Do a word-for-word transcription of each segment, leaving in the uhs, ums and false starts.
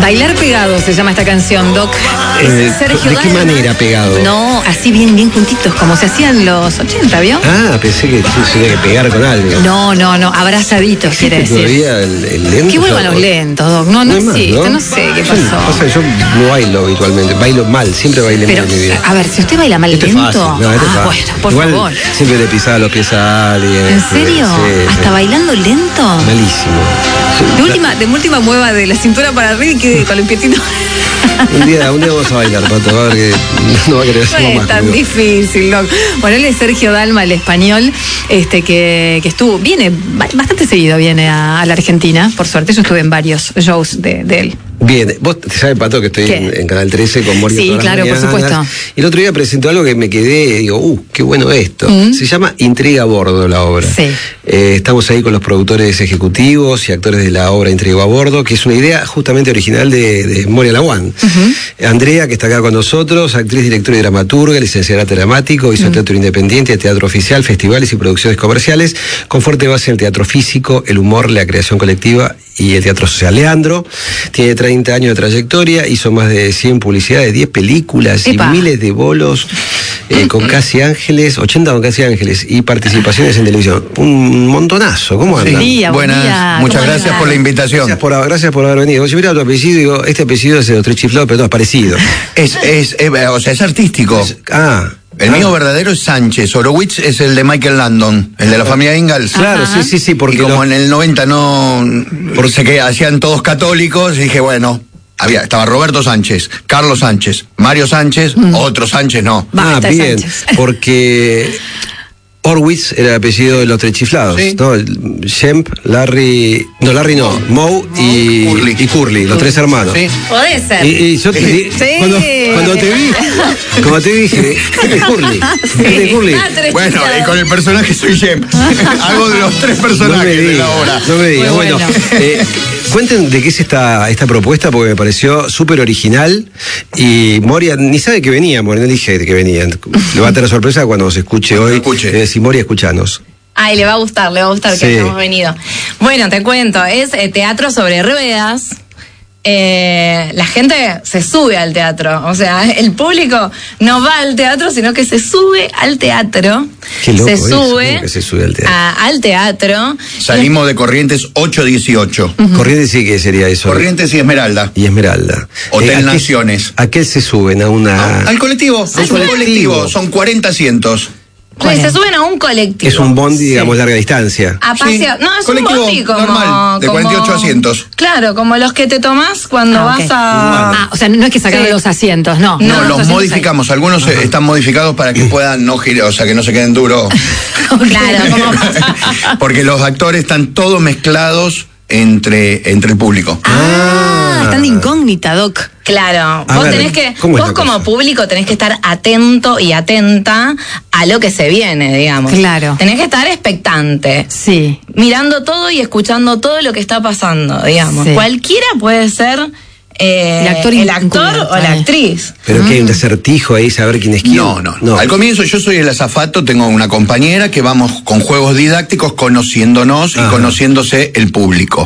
Bailar pegado se llama esta canción, Doc. Eh, Sergio ¿De qué Dalma. manera pegado? No, así bien, bien juntitos, como se hacían en los ochenta, ¿vio? Ah, pensé que se tenía que pegar con algo. No, no, no, abrazaditos, quiere decir. Todavía el, el lento. Que vuelvan los lentos, Doc. No, no, hay más, existe, no sé qué pasó. Yo, pasa que yo no bailo habitualmente, bailo mal, siempre bailé Pero, mal en mi vida. a ver, si usted baila mal Esto es lento. fácil, no, esto es Ah, fácil. bueno, por Igual, favor. siempre le pisaba los pies a alguien. ¿En serio? Sí, ¿Hasta sí. bailando lento? Malísimo. De última, de última mueva de la cintura para arriba y quede con el pietito. Un día, un día vamos a bailar, Pato, a ver que no va a querer No hacerlo es más tan conmigo. difícil, Doc. Bueno, él es Sergio Dalma, el español, este que, que estuvo, viene, bastante seguido viene a, a la Argentina, por suerte. Yo estuve en varios shows de, de él. Bien, vos sabés, Pato, que estoy en, en Canal trece con Moria Sí, todas las claro, por mañanas. supuesto. Y el otro día presentó algo que me quedé, digo, uh, qué bueno esto. Mm. Se llama Intriga a Bordo la obra. Sí. Eh, estamos ahí con los productores ejecutivos y actores de la obra Intriga a Bordo, que es una idea justamente original de, de Moria Laguán. Uh-huh. Andrea, que está acá con nosotros, actriz, directora y dramaturga, licenciada en arte dramático, hizo uh-huh. teatro independiente, teatro oficial, festivales y producciones comerciales, con fuerte base en el teatro físico, el humor, la creación colectiva y el teatro social. Leandro tiene treinta años de trayectoria, hizo más de cien publicidades, diez películas Epa. y miles de bolos eh, con Casi Ángeles, ochenta con Casi Ángeles y participaciones en televisión. Un montonazo. ¿Cómo andan? Sí, día, buenas, día. muchas gracias andan? por la invitación. Gracias por, gracias por haber venido. Si mira tu apellido, digo, este apellido es de los tres chiflados, pero no es parecido. Es, es, es, o sea, es artístico. Es, ah. El ah. mío verdadero es Sánchez. Horowitz es el de Michael Landon, el de la familia Ingalls. Claro, Ajá. sí, sí, sí. Porque y como lo... en el noventa no, por sé que hacían todos católicos, dije, bueno, había, estaba Roberto Sánchez, Carlos Sánchez, Mario Sánchez, mm. otro Sánchez no. Ah, Basta, bien, Sánchez. Porque Horowitz era el apellido de los tres chiflados, sí. ¿no? Shemp, Larry, no, Larry no, Moe y Curly, y Curly, los tres hermanos. Sí. Podés ser. Y, y yo te Sí. cuando, cuando te vi, cuando te dije, ¿qué es Curly? Sí. ¿Qué es Curly? Ah, tres Bueno, chiflados. y con el personaje soy Jem. Hago de los tres personajes no me de diga, la obra. no me digas. Muy Bueno, bueno. eh, cuenten de qué es esta, esta propuesta, porque me pareció súper original. Y Moria ni sabe que venía, Moria, no dije que venía. Le va a tener sorpresa cuando se escuche Cuando hoy. escuche. Eh, si Moria, escuchanos. Ay, le va a gustar, le va a gustar Sí. que hayamos venido. Bueno, te cuento, es eh, teatro sobre ruedas. Eh, la gente se sube al teatro, o sea, el público no va al teatro, sino que se sube al teatro. Qué loco se eso, sube, ¿cómo que se sube al teatro? a- al teatro. Salimos de Corrientes ocho dieciocho. Uh-huh. Corrientes sí que sería eso. Corrientes y Esmeralda. Y Esmeralda. Hotel ¿a qué- Naciones. ¿A qué se suben? A una. Al colectivo, es un colectivo. colectivo, son cuarenta asientos. Y se suben a un colectivo. Es un bondi, digamos, Sí. larga distancia. A paseo. Sí, No, es colectivo un bondi como, normal, de como- cuarenta y ocho asientos. Claro, como los que te tomás cuando Ah, vas ok. a... Ah, o sea, no es que sacar Sí. los asientos, no. No, No, los los asientos modificamos. Algunos eh, están modificados para que puedan no girar, o sea, que no se queden duros. Claro, como... Porque los actores están todos mezclados entre, entre el público. Ah, están de incógnita, Doc. Claro, A vos ver, tenés que, ¿cómo es vos la como cosa? público tenés que estar atento y atenta a lo que se viene, digamos. Claro. Tenés que estar expectante, Sí. mirando todo y escuchando todo lo que está pasando, digamos. Sí. Cualquiera puede ser eh, El actor el actor incluido, o la ahí. actriz. Pero que hay un acertijo ahí, saber quién es quién. No, no, no. Al comienzo yo soy el azafato, tengo una compañera que vamos con juegos didácticos conociéndonos Ajá. y conociéndose el público.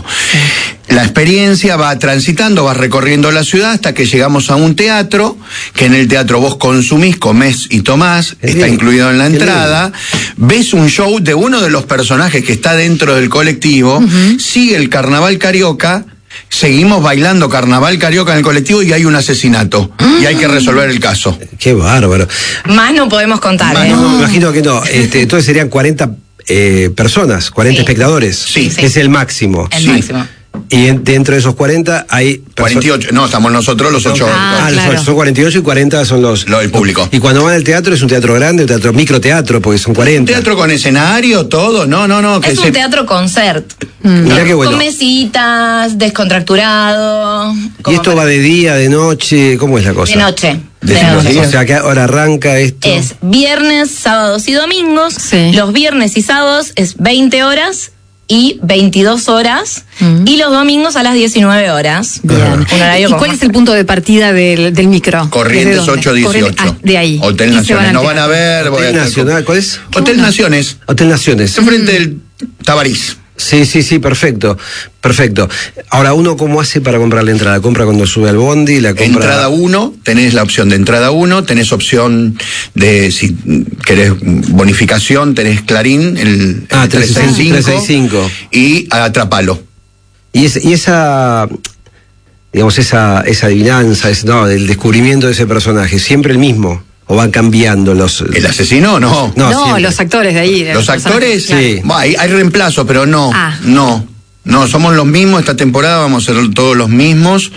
La experiencia va transitando, vas recorriendo la ciudad hasta que llegamos a un teatro, que en el teatro vos consumís, comés y tomás, Qué está lindo, incluido en la qué entrada, ves un show de uno de los personajes que está dentro del colectivo, sigue el carnaval carioca, seguimos bailando carnaval carioca en el colectivo y hay un asesinato y hay que resolver el caso. Qué bárbaro. Más no podemos contar, Más ¿eh? No, me imagino que no. Este, entonces serían cuarenta eh, personas, cuarenta Sí. espectadores. Sí. Sí. Es el máximo. El Sí. máximo. Y en- dentro de esos cuarenta hay... perso- cuarenta y ocho, no, estamos nosotros los ocho. Ah, Ah, los- claro. son cuarenta y ocho y cuarenta son los... Lo del público. Y cuando van al teatro es un teatro grande, un teatro microteatro, porque son cuarenta. Teatro con escenario, todo, no, no, no. Que Es se- un teatro concert. Mirá qué bueno. Con mesitas, descontracturado. ¿Y como esto para- va de día, de noche? ¿Cómo es la cosa? De noche. De De noche. noche. O sea, que ahora arranca esto. Es viernes, sábados y domingos. Sí. Los viernes y sábados es veinte horas y veintidós horas. Mm. Y los domingos a las diecinueve horas. Bien. Un horario ¿Y como cuál más- es el punto de partida del, del micro? Corrientes ¿Desde dónde? ocho dieciocho. Corrientes- ah, de ahí. Hotel Y se Naciones. al No van a teatro. ver. voy a Hotel estar Nacional, con- ¿cuál es? Hotel Naciones. Hotel Naciones. Enfrente del Tabarís. Sí, sí, sí, perfecto, perfecto. Ahora, ¿uno cómo hace para comprar la entrada? ¿Compra cuando sube al bondi? La compra... Entrada uno, tenés la opción de entrada uno, tenés opción de, si querés bonificación, tenés Clarín, el, ah, el trescientos sesenta y cinco, y Atrapalo. Y, es, y esa, digamos, esa, esa adivinanza, es, no, el descubrimiento de ese personaje, ¿siempre el mismo? ¿O van cambiando los...? ¿El asesino? No. No, no los actores de ahí. De los, los actores, sí. Bueno, hay, hay reemplazo, pero no, ah. no. No, somos los mismos, esta temporada vamos a ser todos los mismos.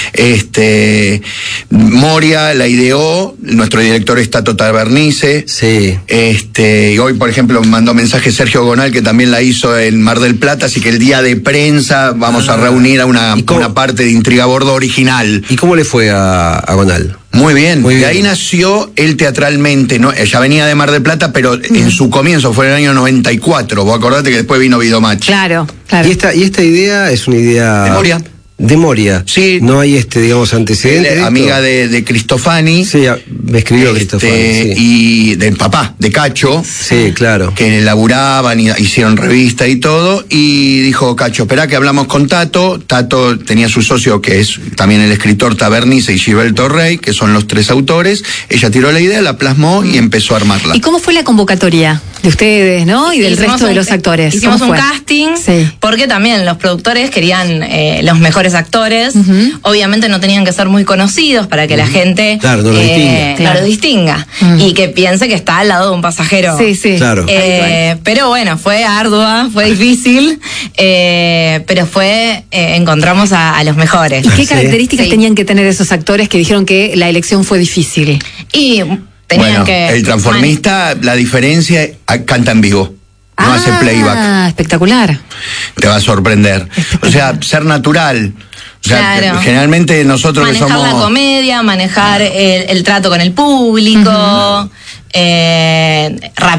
Este, Moria la ideó, nuestro director es Tato Tabernice. Sí. Este, y hoy, por ejemplo, mandó mensaje Sergio Gonal, que también la hizo en Mar del Plata, así que el día de prensa vamos ah. a reunir a una, una parte de Intriga a Bordo original. ¿Y cómo le fue a, a Gonal? Muy bien, Muy bien. De ahí nació él teatralmente, ¿no? Ella venía de Mar del Plata, pero mm. en su comienzo fue en el año noventa y cuatro. Vos acordate que después vino Videomatch. Claro, claro. Y esta, y esta idea es una idea... De Moria. De Moria. Sí. No hay, este, digamos, antecedentes. Eh, amiga de, de Cristofani. Sí, me escribió este, Cristofani. Sí. Y del papá, de Cacho. Sí, claro. Que laburaban y hicieron revista y todo. Y dijo Cacho, esperá que hablamos con Tato. Tato tenía su socio, que es también el escritor Tabernice y Gilberto Rey, que son los tres autores. Ella tiró la idea, la plasmó y empezó a armarla. ¿Y cómo fue la convocatoria de ustedes, no? Y del hicimos resto un, de los actores. Hicimos un fue? casting, sí. porque también los productores querían eh, los mejores actores. Uh-huh. Obviamente no tenían que ser muy conocidos para que uh-huh. la gente claro, no, lo eh, claro. no los distinga. Uh-huh. Y que piense que está al lado de un pasajero. Sí, sí. Claro. Eh, pero bueno, fue ardua, fue difícil, eh, pero fue, eh, encontramos a, a los mejores. ¿Y qué ¿Sí? características sí. tenían que tener esos actores que dijeron que la elección fue difícil? Y tenían bueno, que... el transformista, la diferencia, canta en vivo. No ah, hace playback. Ah, espectacular. Te va a sorprender. O sea, ser natural. O sea, claro. generalmente nosotros manejar que somos... la comedia, manejar el, el trato con el público, uh-huh. eh,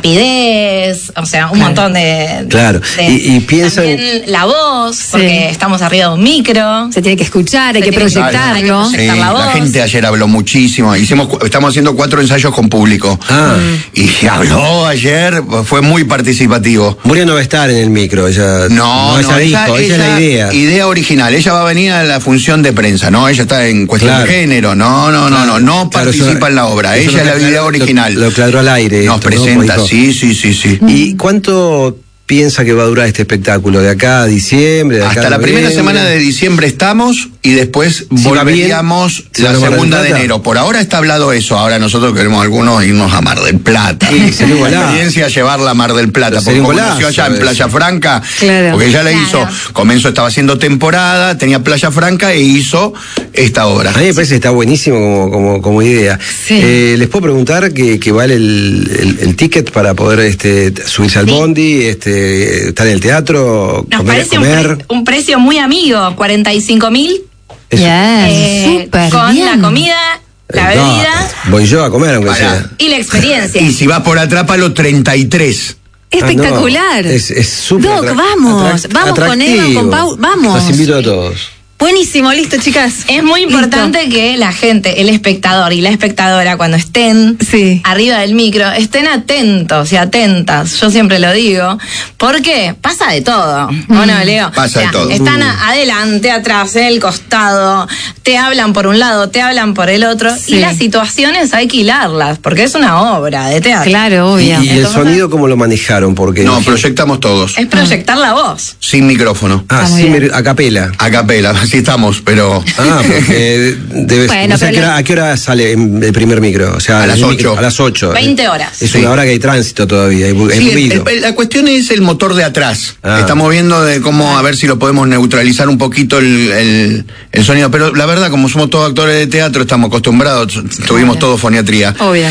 rapidez, o sea, un claro. montón de... Claro, de, y, y piensan... También la voz, sí. porque estamos arriba de un micro. Se tiene que escuchar, hay Se que tiene proyectarlo. Hay que proyectar Sí, la, voz. la gente ayer habló muchísimo. Hicimos, estamos haciendo cuatro ensayos con público. Ah. Y habló ayer, fue muy participativo. Moria no va a estar en el micro, ella No, no, no, ella, ella, dijo, esa es la idea. Idea original. Ella va a venir a la función de prensa, ¿no? Ella está en cuestión claro. de género. No, no, no, no, no claro, participa eso, en la obra. Ella es la idea idea original. Lo, lo aclaró al aire. Nos esto, presenta, ¿no? sí, sí, sí, sí. ¿Y cuánto piensa que va a durar este espectáculo? ¿De acá a diciembre? De acá Hasta a la primera noviembre? semana de diciembre estamos y después Si volveríamos bien, la si segunda Mar de del Plata. enero. Por ahora está hablado eso. Ahora nosotros queremos algunos irnos a Mar del Plata. Sí, sería un la golazo. experiencia llevarla a Mar del Plata. Pero Porque sería un como golazo nació allá en eso. Playa Franca, Claro. porque ella la Claro. hizo, comenzó, estaba haciendo temporada, tenía Playa Franca e hizo esta obra. A mí me parece que está buenísimo como, como, como idea. Sí. Eh, ¿Les puedo preguntar que, que vale el, el, el ticket para poder este, subirse al Sí. bondi, este, estar en el teatro, Nos comer, parece un, comer? pre- un precio muy amigo, cuarenta y cinco mil. Eso. Bien, Eh, súper con bien. la comida, la Eh, no, bebida voy yo a comer, aunque Pará. sea. y la experiencia. Y si vas por Atrápalo, treinta y tres. Espectacular. Ah, no, es es súper Doc, atra- vamos, atrac- vamos con Eva, atractivo. con Pau, vamos. Los invito a todos. Buenísimo, listo, chicas. Es muy importante Listo. que la gente, el espectador y la espectadora, cuando estén Sí. arriba del micro, estén atentos y atentas. Yo siempre lo digo. Porque pasa de todo. ¿O no, Leo? Pasa de todo. Están Mm. a- adelante, atrás, en el costado. Te hablan por un lado, te hablan por el otro. Sí. Y las situaciones hay que hilarlas. Porque es una obra de teatro. Claro, Y, obvio. y el Entonces- sonido, ¿cómo lo manejaron? Porque No, proyectamos todos. Es proyectar la voz. Sin micrófono. Ah, Está muy sí, bien. me- a capela. A capela, así estamos, pero... Ah, porque debe Bueno, no sé, ¿a, pero qué hora, la- ¿a qué hora sale el primer micro? O sea, A las el micro- ocho. A las ocho. veinte horas. Es Sí. una hora que hay tránsito todavía, hay, bu- hay Sí, el- ruido. el- la cuestión es el motor de atrás. Ah. Estamos viendo de cómo, a ver si lo podemos neutralizar un poquito el, el- el sonido. Pero la verdad, como somos todos actores de teatro, estamos acostumbrados, tuvimos todo foniatría. Obvio.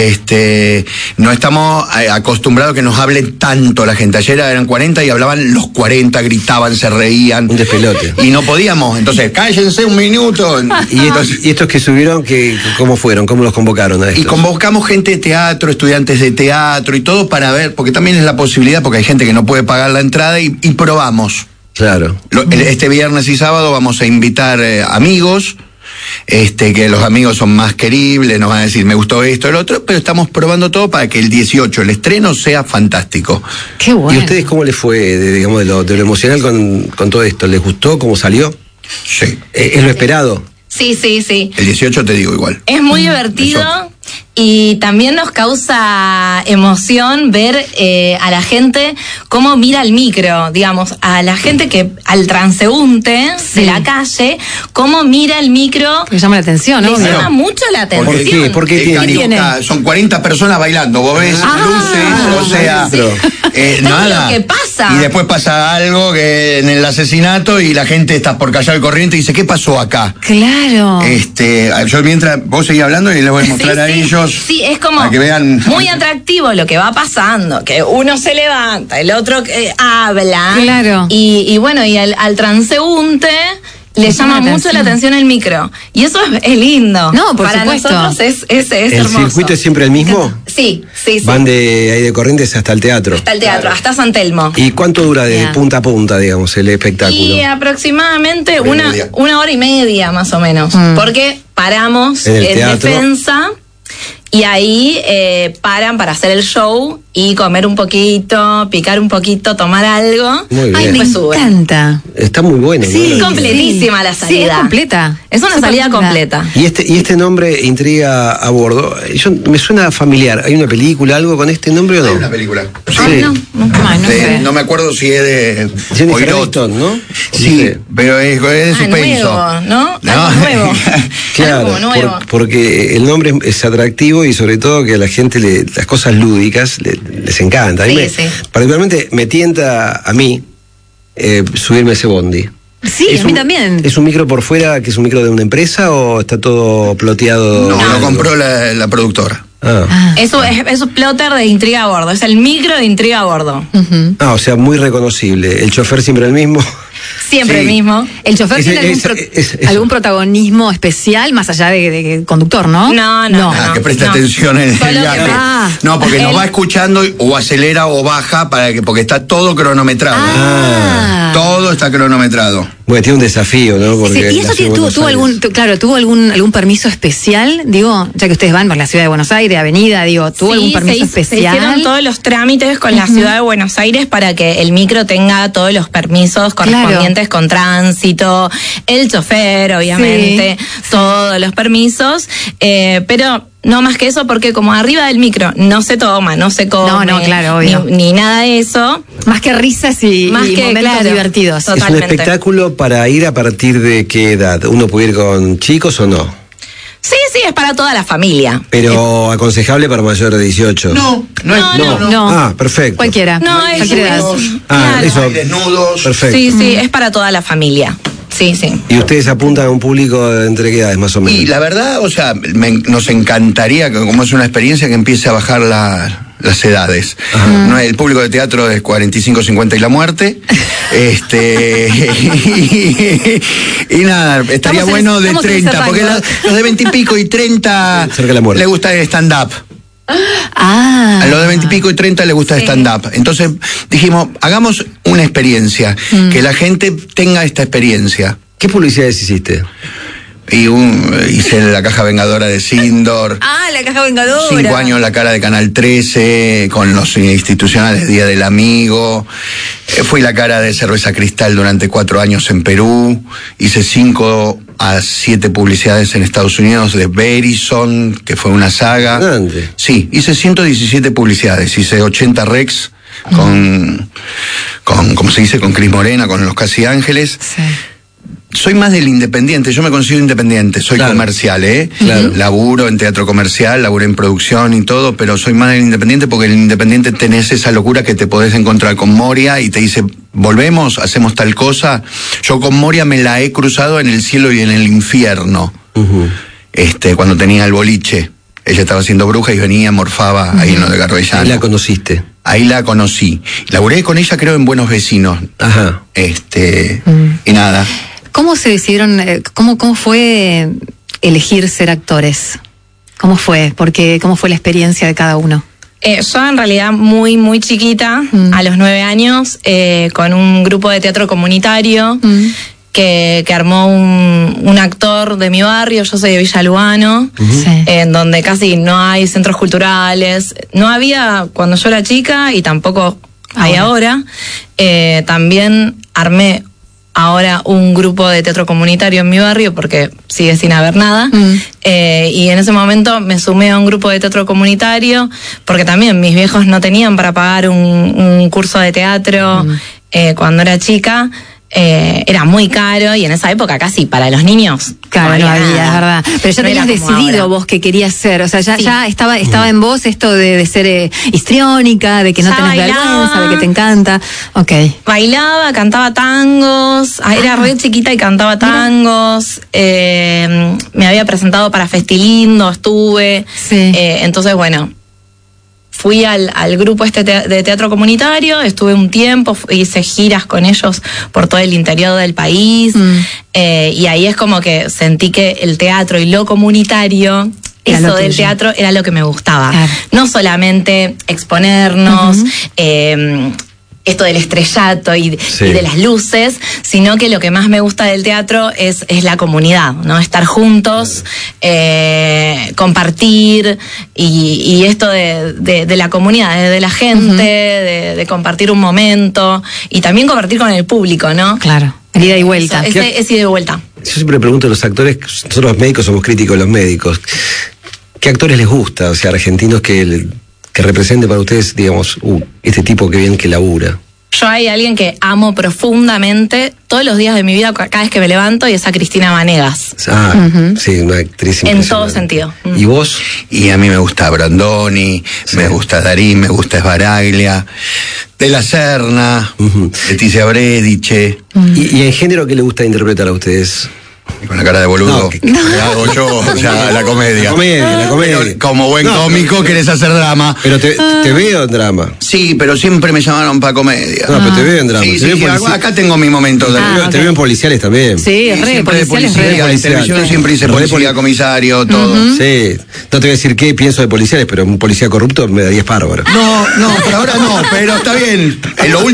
Este, no estamos eh, acostumbrados a que nos hable tanto la gente. Ayer eran cuarenta y hablaban los cuarenta, gritaban, se reían. Un despelote. Y no podíamos. Entonces, cállense un minuto. ¿Y, estos, y estos que subieron, que, ¿cómo fueron? ¿Cómo los convocaron a estos? Y convocamos gente de teatro, estudiantes de teatro y todo para ver, porque también es la posibilidad, porque hay gente que no puede pagar la entrada y, y probamos. Claro. Lo- el- este viernes y sábado vamos a invitar eh, amigos, este, que los amigos son más queribles, nos van a decir, me gustó esto, el otro, pero estamos probando todo para que el dieciocho, el estreno, sea fantástico. Qué bueno. ¿Y a ustedes cómo les fue, de, digamos, de lo, de lo emocional con, con todo esto? ¿Les gustó cómo salió? Sí. ¿Es, es lo esperado? Sí, sí, sí. El dieciocho te digo igual. Es muy divertido y también nos causa emoción ver eh, a la gente cómo mira el micro, digamos, a la gente que, al transeúnte Sí. de la calle, cómo mira el micro. Me llama la atención, Le ¿no? llama Claro. mucho la atención. ¿Por qué? ¿Por qué Eh, tiene? Carioca, son cuarenta personas bailando, vos ves Ah, luces, o sea, sí. eh, Es nada. lo que pasa. Y después pasa algo que en el asesinato y la gente está por callar el corriente y dice, ¿qué pasó acá? Claro. Este, yo mientras vos seguís hablando y les voy a mostrar Sí, a sí. ellos. Sí, es como para que vean. muy atractivo lo que va pasando, que uno se levanta, el otro eh, habla. Claro. Y, y bueno, y al, al transeúnte le Le llama llama la mucho la atención. atención el micro. Y eso es, es lindo. No, por Para supuesto. nosotros es, es, es ¿El hermoso. circuito es siempre el mismo? Sí, sí, sí. Van de ahí de Corrientes hasta el teatro. Hasta el teatro, hasta San Telmo. ¿Y cuánto dura de Ya. punta a punta, digamos, el espectáculo? Y aproximadamente Hora y una, media. una hora y media más o menos. Mm. Porque paramos En en, el teatro. defensa y ahí eh, paran para hacer el show y comer un poquito, picar un poquito, tomar algo. Muy bien. Ay, me Después sube. encanta. Está muy bueno. Sí, ¿no? Es completísima la Sí, salida. es completa. Es una Súper salida linda. completa. Y este, y este nombre, Intriga a Bordo, yo, me suena familiar. ¿Hay una película, algo con este nombre o no? Hay una película. Sí. Ay, no, no, ay, no De- sé. no me acuerdo si es de Jennifer Poirot. Aniston, ¿no? Sí, No sé. pero es, es de Ah, suspenso. nuevo, ¿no? Algo nuevo. Claro, Algo nuevo. por- porque el nombre es, es atractivo y sobre todo que a la gente le- las cosas lúdicas le- les encanta. A mí Sí, me- sí. Particularmente me tienta a mí eh, subirme a ese bondi. Sí, ¿Es a mí un- también. ¿Es un micro por fuera que es un micro de una empresa o está todo ploteado? No, de lo algo? compró la, la productora. Ah. Ah. Eso es, es un plotter de Intriga a Bordo. Es el micro de Intriga a Bordo. Ujú. Ah, o sea, muy reconocible. El chofer siempre el mismo. Siempre Sí. el mismo. ¿El chofer Ese- tiene algún, ese- pro- ese- eso. algún protagonismo especial más allá de, de, de conductor, no? No, no, Ah, no. que preste no. atención en el Solo que viaje. me- Ah. No, porque nos Él- va escuchando y- o acelera o baja para que, porque está todo cronometrado. Ah. Todo está cronometrado. Bueno, tiene un desafío, ¿no? Sí, Porque ¿y la eso ciudad tiene- de tuvo, Buenos tuvo Aires- algún, tu- claro, tuvo algún algún permiso especial? Digo, ya que ustedes van por la ciudad de Buenos Aires, Avenida, digo, ¿tuvo Sí, algún se permiso hizo- Se especial? hicieron todos los trámites con la ciudad de Buenos Aires para que el micro tenga todos los permisos correspondientes con tránsito, el chofer, obviamente, todos los permisos, eh, pero no más que eso, porque como arriba del micro no se toma, no se come, No, no, claro, obvio. ni, ni nada de eso. Más que risas y, Más y que, momentos claro, divertidos. total. ¿Es un Totalmente. espectáculo para ir a partir de qué edad? ¿Uno puede ir con chicos o no? Sí, sí, es para toda la familia. Pero aconsejable para mayor de dieciocho. No, no es. No, no, No. Ah, perfecto. Cualquiera. No, es- cualquier edad. Desnudos. Ah, Claro. eso. Hay desnudos. Perfecto. Sí, sí, es para toda la familia. Sí, sí. ¿Y ustedes apuntan a un público de entre qué edades más o menos? Y la verdad, o sea, me- nos encantaría, que como es una experiencia, que empiece a bajar la- las edades. No, el público de teatro es cuarenta y cinco, cincuenta y la muerte. este y, y nada, estaría Estamos en- bueno de estamos en ese treinta, porque rango. la- los de veinte y pico y treinta Cerca de la muerte. le gusta el stand-up. Ah. A los de veinte y pico y treinta le gusta el Sí. stand-up. Entonces dijimos, hagamos una experiencia, Mm. que la gente tenga esta experiencia. ¿Qué publicidades hiciste? Y un, hice la caja vengadora de Sindor. Ah, la caja vengadora. Cinco años en la cara de Canal trece, con los institucionales Día del Amigo. Eh, Fui la cara de Cerveza Cristal durante cuatro años en Perú. Hice cinco a siete publicidades en Estados Unidos de Verizon, que fue una saga. Grande. Sí, hice ciento diecisiete publicidades. Hice ochenta Rex con, con, como se dice, con Cris Morena, con los Casi Ángeles. Sí. Soy más del independiente, yo me considero independiente, soy Claro. comercial, ¿eh? Claro. Laburo en teatro comercial, laburo en producción y todo, pero soy más del independiente porque el independiente tenés esa locura que te podés encontrar con Moria y te dice, volvemos, hacemos tal cosa. Yo con Moria me la he cruzado en el cielo y en el infierno, Ujú. este, cuando tenía el boliche. Ella estaba haciendo bruja y venía, morfaba ahí en lo de Garbellano. Ahí la conociste. Ahí la conocí. Laburé con ella, creo, en Buenos Vecinos. Ajá. Este, Mm. y nada. ¿Cómo se decidieron, eh, cómo, cómo fue elegir ser actores? ¿Cómo fue? Porque, ¿cómo fue la experiencia de cada uno? Eh, yo en realidad muy, muy chiquita, Mm. a los nueve años, eh, con un grupo de teatro comunitario, Mm. que, que armó un, un actor de mi barrio. Yo soy de Villa Lugano, Uh-huh. Sí. en donde casi no hay centros culturales. No había cuando yo era chica y tampoco hay Ahora. ahora. Eh, también armé ahora un grupo de teatro comunitario en mi barrio porque sigue sin haber nada. Mm. Eh, y en ese momento me sumé a un grupo de teatro comunitario porque también mis viejos no tenían para pagar un, un curso de teatro Mm. eh, cuando era chica. Eh, era muy caro y en esa época casi para los niños Claro, no había, nada. es verdad. Pero ya No era tenías como decidido ahora. vos qué querías ser. O sea, ya, Sí. ya estaba, estaba en vos esto de, de ser eh, histriónica, de que no Ya tenés bailaba. vergüenza, de que te encanta. Ok. Bailaba, cantaba tangos, ah, era Ah. re chiquita y cantaba tangos, eh, me había presentado para Festilindo, estuve, Sí. eh, entonces bueno, fui al, al grupo este te- de teatro comunitario, estuve un tiempo, fu- hice giras con ellos por todo el interior del país, Mm. eh, y ahí es como que sentí que el teatro y lo comunitario, Era eso lo del tuyo. teatro era lo que me gustaba. Claro. No solamente exponernos, Ujú. eh, esto del estrellato y, Sí. y de las luces, sino que lo que más me gusta del teatro es, es la comunidad, ¿no? Estar juntos, eh, compartir y, y esto de, de- de la comunidad, de, de la gente, de, de compartir un momento y también compartir con el público, ¿no? Claro. El ida y vuelta. Eso, es, es ida y vuelta. Yo siempre pregunto a los actores, nosotros los médicos somos críticos de los médicos, ¿qué actores les gusta? O sea, argentinos que, que representen para ustedes, digamos, uh, este tipo que bien que labura. Yo hay alguien que amo profundamente todos los días de mi vida, cada vez que me levanto, y es a Cristina Vanegas. Ah, Ujú. sí, una actriz En impresionante. todo sentido. Mm. ¿Y vos? Y a mí me gusta Brandoni, Sí. me gusta Darín, me gusta Esbaraglia, De la Serna, Ujú. Leticia Brediche, ¿Y, y en género qué le gusta interpretar a ustedes? con la cara de boludo. No, que- que hago yo, o sea, la comedia. La comedia, la comedia. Pero como buen No, cómico pero- querés hacer drama. Pero te, te veo en drama. Sí, pero siempre me llamaron para comedia. No, pero te veo en drama. Sí, te sí, veo en sí, polici- acá tengo mi momento de... te veo- Ah, te ok. veo en policiales también. Sí, es re, siempre de policiales, policía, re. en policial. televisión siempre hice Re policía, poli- comisario, todo. Sí, no te voy a decir qué pienso de policiales, pero un policía corrupto me daría bárbaro. No, no, pero ahora no, pero está bien. En lo último